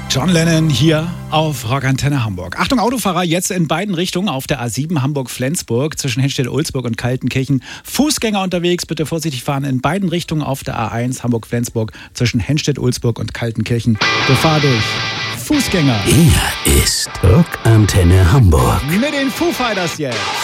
John Lennon hier auf Rockantenne Hamburg. Achtung Autofahrer, jetzt in beiden Richtungen auf der A7 Hamburg-Flensburg zwischen Henstedt-Ulzburg und Kaltenkirchen. Fußgänger unterwegs, bitte vorsichtig fahren in beiden Richtungen auf der A1 Hamburg-Flensburg zwischen Henstedt-Ulzburg und Kaltenkirchen. Gefahr durch Fußgänger. Hier ist Rockantenne Hamburg. Mit den Foo Fighters jetzt.